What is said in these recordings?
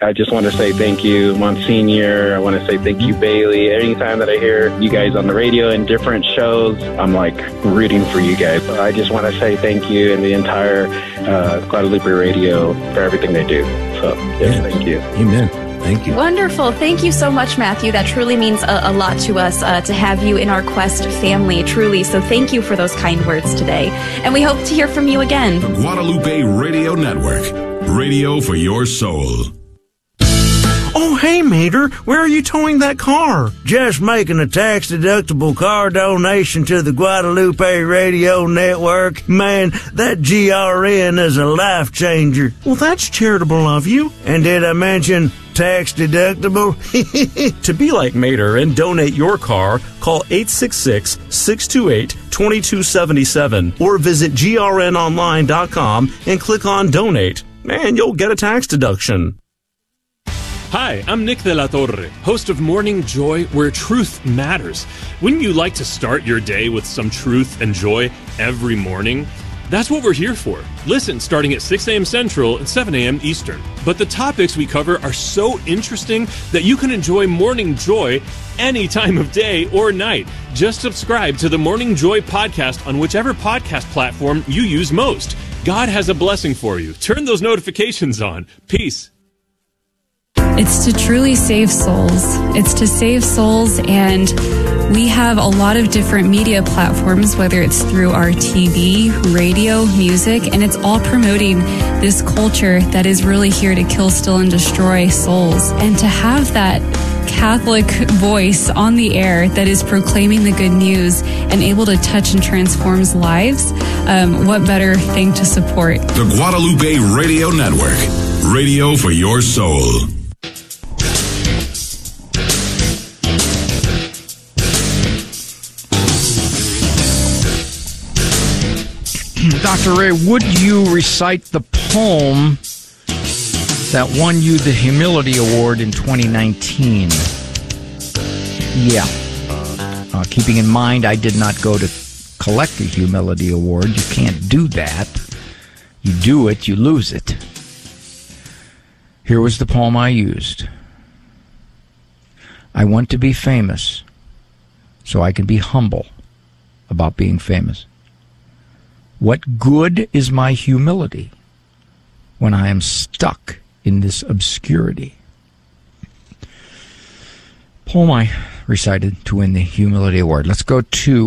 I just want to say thank you, Monsignor. I want to say thank you, Bailey. Anytime that I hear you guys on the radio in different shows, I'm like rooting for you guys. I just want to say thank you and the entire Guadalupe Radio for everything they do. So, yes, thank you. Amen. Thank you. Wonderful. Thank you so much, Matthew. That truly means a lot to us to have you in our Quest family, truly. So thank you for those kind words today. And we hope to hear from you again. The Guadalupe Radio Network. Radio for your soul. Oh, hey, Mater, where are you towing that car? Just making a tax-deductible car donation to the Guadalupe Radio Network. Man, that GRN is a life changer. Well, that's charitable of you. And did I mention tax-deductible? To be like Mater and donate your car, call 866-628-2277 or visit grnonline.com and click on Donate. Man, you'll get a tax deduction. Hi, I'm Nick de la Torre, host of Morning Joy, where truth matters. Wouldn't you like to start your day with some truth and joy every morning? That's what we're here for. Listen starting at 6 a.m. Central and 7 a.m. Eastern. But the topics we cover are so interesting that you can enjoy Morning Joy any time of day or night. Just subscribe to the Morning Joy podcast on whichever podcast platform you use most. God has a blessing for you. Turn those notifications on. Peace. It's to truly save souls. It's to save souls, and we have a lot of different media platforms, whether it's through our TV, radio, music, and it's all promoting this culture that is really here to kill, steal, and destroy souls. And to have that Catholic voice on the air that is proclaiming the good news and able to touch and transform lives, what better thing to support? The Guadalupe Radio Network. Radio for your soul. Dr. Ray, would you recite the poem that won you the Humility Award in 2019? Yeah. Keeping in mind, I did not go to collect the Humility Award. You can't do that. You do it, you lose it. Here was the poem I used. I want to be famous so I can be humble about being famous. What good is my humility when I am stuck in this obscurity? Poem I recited to win the Humility Award. Let's go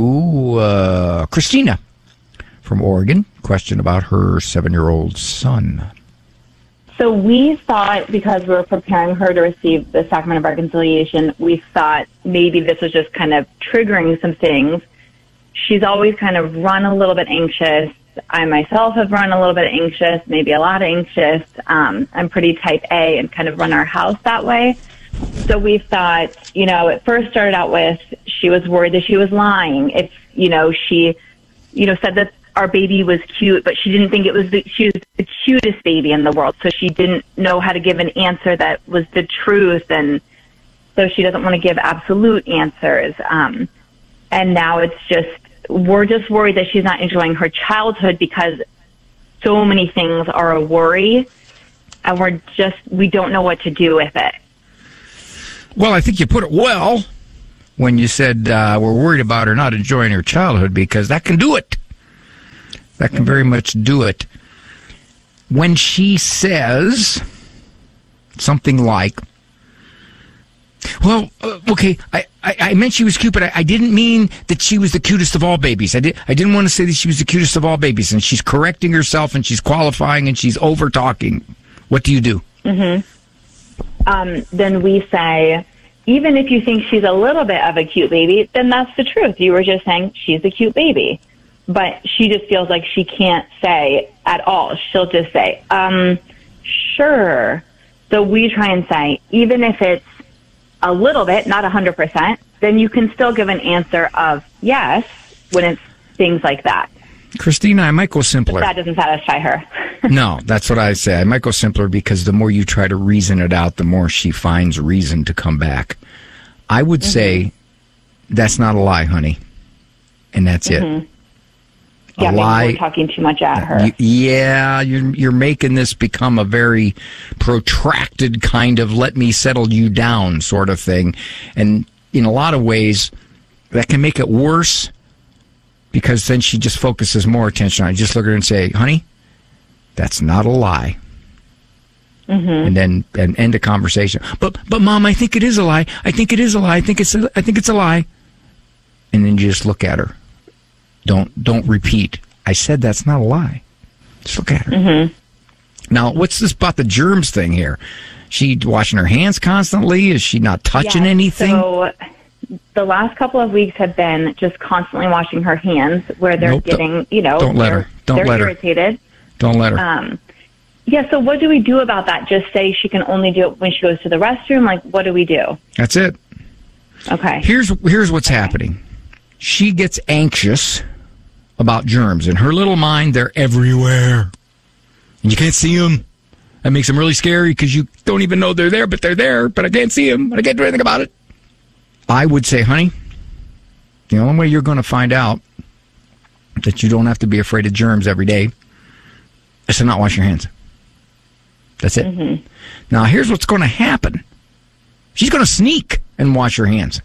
to Christina from Oregon. Question about her 7-year-old son. So we thought, because we were preparing her to receive the Sacrament of Reconciliation, we thought maybe this was just kind of triggering some things. She's always kind of run a little bit anxious. I myself have run a little bit anxious, maybe a lot anxious. I'm pretty type A and kind of run our house that way. So we thought, it first started out with she was worried that she was lying. If, she, said that our baby was cute, but she didn't think she was the cutest baby in the world. So she didn't know how to give an answer that was the truth. And so she doesn't want to give absolute answers. And now we're just worried that she's not enjoying her childhood because so many things are a worry, and we don't know what to do with it. Well, I think you put it well when you said we're worried about her not enjoying her childhood, because that can do it. That can very much do it. When she says something like, well, okay, I meant she was cute, but I didn't mean that she was the cutest of all babies. I didn't want to say that she was the cutest of all babies. And she's correcting herself, and she's qualifying, and she's over-talking. What do you do? Mm-hmm. Then we say, even if you think she's a little bit of a cute baby, then that's the truth. You were just saying she's a cute baby. But she just feels like she can't say at all. She'll just say, sure. So we try and say, even if it's a little bit, not 100%, then you can still give an answer of yes when it's things like that. Christina, I might go simpler. But that doesn't satisfy her. No, that's what I say. I might go simpler, because the more you try to reason it out, the more she finds reason to come back. I would say, that's not a lie, honey. And that's it. Yeah, maybe lie. we're talking too much at her. You're making this become a very protracted kind of let me settle you down sort of thing. And in a lot of ways, that can make it worse because then she just focuses more attention on it. Just look at her and say, honey, that's not a lie. And then end the conversation. But Mom, I think it is a lie. I think it is a lie. I think it's a lie. And then you just look at her. Don't repeat. I said that's not a lie. Just look at her. Now, what's this about the germs thing here? She washing her hands constantly? Is she not touching anything? So the last couple of weeks have been just constantly washing her hands where they're getting, don't let her. They're irritated. Don't let her. Yeah, so what do we do about that? Just say she can only do it when she goes to the restroom? Like, what do we do? That's it. Okay. Here's what's happening. She gets anxious about germs. In her little mind, they're everywhere. And you can't see them. That makes them really scary because you don't even know they're there, but they're there, but I can't see them, and I can't do anything about it. I would say, honey, the only way you're going to find out that you don't have to be afraid of germs every day is to not wash your hands. That's it. Now, here's what's going to happen. She's going to sneak and wash her hands.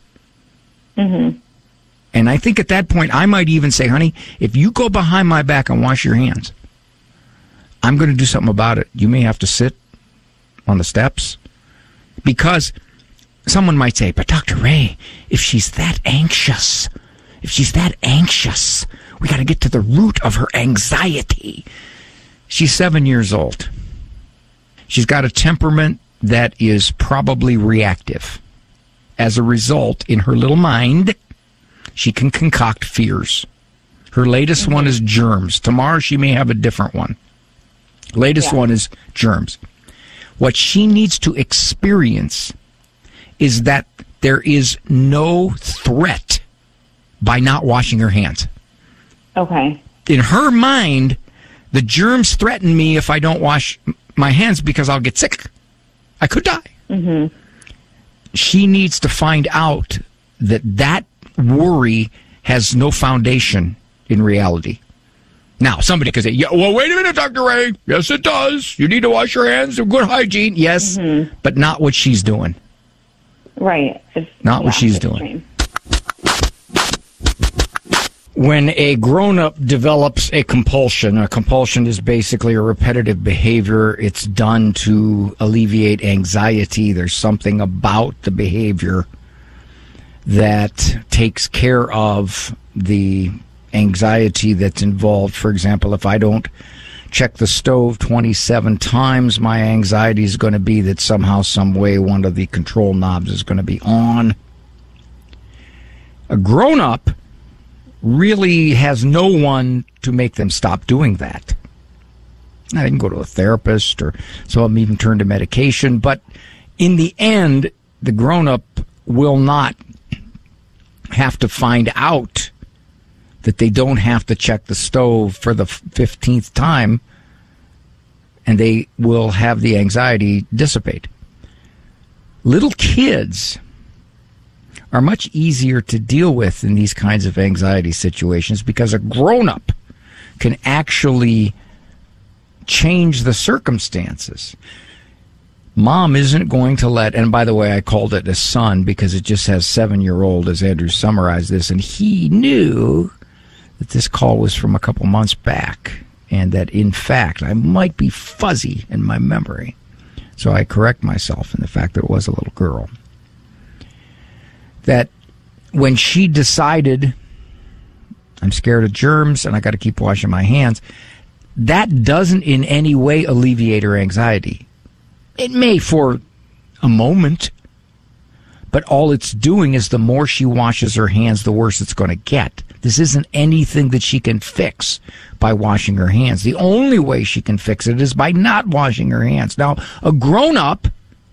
And I think at that point, I might even say, honey, if you go behind my back and wash your hands, I'm going to do something about it. You may have to sit on the steps. Because someone might say, but Dr. Ray, if she's that anxious, we got to get to the root of her anxiety. She's 7 years old. She's got a temperament that is probably reactive. As a result, in her little mind, she can concoct fears. Her latest one is germs. Tomorrow she may have a different one. Latest one is germs. What she needs to experience is that there is no threat by not washing her hands. Okay. In her mind, the germs threaten me if I don't wash my hands because I'll get sick. I could die. She needs to find out that worry has no foundation in reality. Now, somebody could say, yeah, well, wait a minute, Dr. Ray. Yes, it does. You need to wash your hands with good hygiene. Yes, but not what she's doing. Right. Not what she's doing. When a grown-up develops a compulsion is basically a repetitive behavior. It's done to alleviate anxiety. There's something about the behavior that takes care of the anxiety that's involved. For example, if I don't check the stove 27 times, my anxiety is going to be that somehow, some way, one of the control knobs is going to be on. A grown-up really has no one to make them stop doing that. Now, they can go to a therapist, or some of them even turn to medication, but in the end, the grown-up will not have to find out that they don't have to check the stove for the 15th time, and they will have the anxiety dissipate. Little kids are much easier to deal with in these kinds of anxiety situations because a grown-up can actually change the circumstances. Mom isn't going to let, and by the way, I called it a son because it just has 7-year-old, as Andrew summarized this, and he knew that this call was from a couple months back and that, in fact, I might be fuzzy in my memory. So I correct myself in the fact that it was a little girl. That when she decided, I'm scared of germs and I got to keep washing my hands, that doesn't in any way alleviate her anxiety. It may for a moment, but all it's doing is the more she washes her hands, the worse it's going to get. This isn't anything that she can fix by washing her hands. The only way she can fix it is by not washing her hands. Now, a grown-up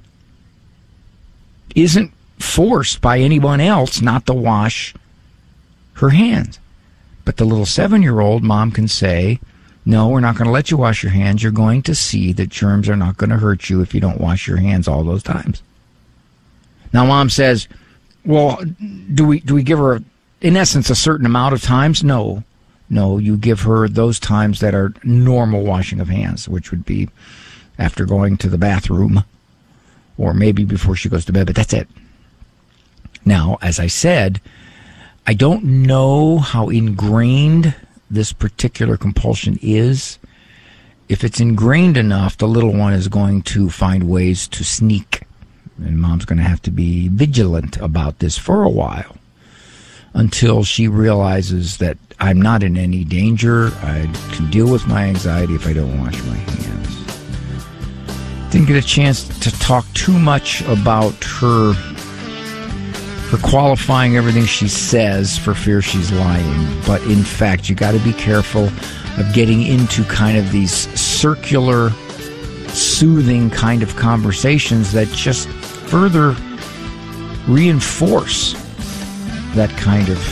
isn't forced by anyone else not to wash her hands. But the little 7-year-old, mom can say, no, we're not going to let you wash your hands. You're going to see that germs are not going to hurt you if you don't wash your hands all those times. Now, mom says, well, do we give her, in essence, a certain amount of times? No. No, you give her those times that are normal washing of hands, which would be after going to the bathroom or maybe before she goes to bed, but that's it. Now, as I said, I don't know how ingrained this particular compulsion is. If it's ingrained enough, the little one is going to find ways to sneak. And mom's going to have to be vigilant about this for a while until she realizes that I'm not in any danger. I can deal with my anxiety if I don't wash my hands. Didn't get a chance to talk too much about her qualifying everything she says for fear she's lying. But in fact, you got to be careful of getting into kind of these circular, soothing kind of conversations that just further reinforce that kind of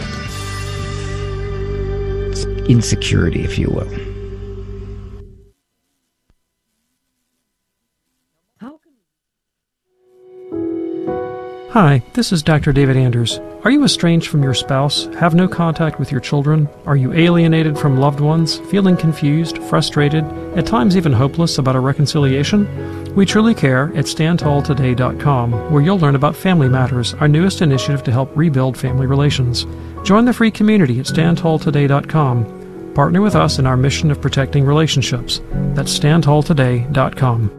insecurity, if you will. Hi, this is Dr. David Anders. Are you estranged from your spouse, have no contact with your children? Are you alienated from loved ones, feeling confused, frustrated, at times even hopeless about a reconciliation? We truly care at StandTallToday.com, where you'll learn about Family Matters, our newest initiative to help rebuild family relations. Join the free community at StandTallToday.com. Partner with us in our mission of protecting relationships. That's StandTallToday.com.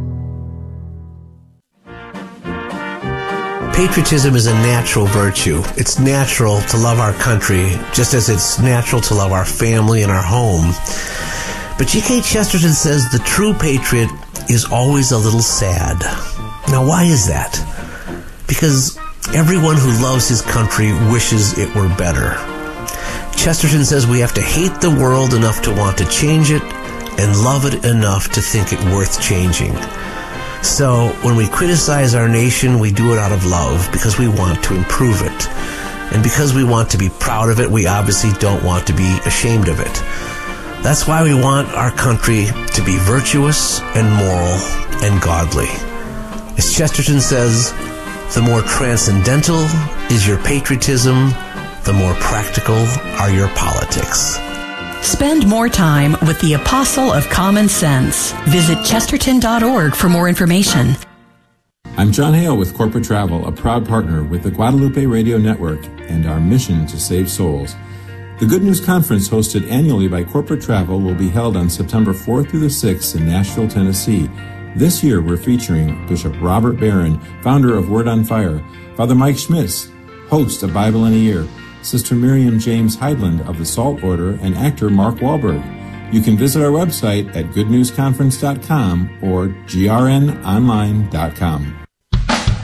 Patriotism is a natural virtue. It's natural to love our country, just as it's natural to love our family and our home. But G.K. Chesterton says the true patriot is always a little sad. Now, why is that? Because everyone who loves his country wishes it were better. Chesterton says we have to hate the world enough to want to change it and love it enough to think it worth changing. So when we criticize our nation, we do it out of love because we want to improve it. And because we want to be proud of it, we obviously don't want to be ashamed of it. That's why we want our country to be virtuous and moral and godly. As Chesterton says, the more transcendental is your patriotism, the more practical are your politics. Spend more time with the Apostle of Common Sense. Visit Chesterton.org for more information. I'm John Hale with Corporate Travel, a proud partner with the Guadalupe Radio Network and our mission to save souls. The Good News Conference, hosted annually by Corporate Travel, will be held on September 4th through the 6th in Nashville, Tennessee. This year, we're featuring Bishop Robert Barron, founder of Word on Fire, Father Mike Schmitz, host of Bible in a Year, Sister Miriam James Heidland of the Salt Order, and actor Mark Wahlberg. You can visit our website at goodnewsconference.com or grnonline.com.